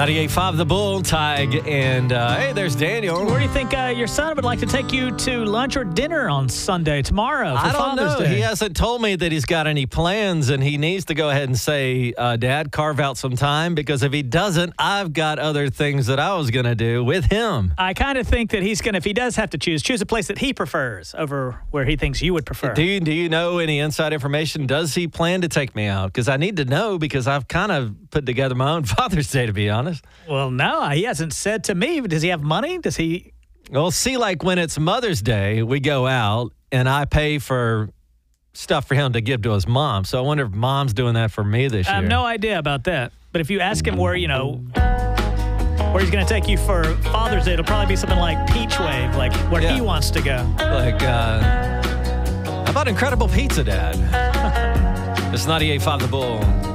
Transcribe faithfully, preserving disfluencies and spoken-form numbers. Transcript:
ninety-eight point five The Bull, Tig, and uh, hey, there's Daniel. Where do you think uh, your son would like to take you to lunch or dinner on Sunday, tomorrow, for I don't Father's know. Day? He hasn't told me that he's got any plans, and he needs to go ahead and say, uh, Dad, carve out some time, because if he doesn't, I've got other things that I was going to do with him. I kind of think that he's going to, if he does have to choose, choose a place that he prefers over where he thinks you would prefer. Do you, do you know any inside information? Does he plan to take me out? Because I need to know, because I've kind of put together my own Father's Day, to be honest. Well, no, he hasn't said to me. Does he have money? Does he? Well, see, like when it's Mother's Day, we go out and I pay for stuff for him to give to his mom. So I wonder if Mom's doing that for me this I year. have no idea about that. But if you ask him where, you know, where he's going to take you for Father's Day, it'll probably be something like Peach Wave, like where Yeah. he wants to go. Like, uh, how about Incredible Pizza, Dad? It's ninety-eight point five The Bull.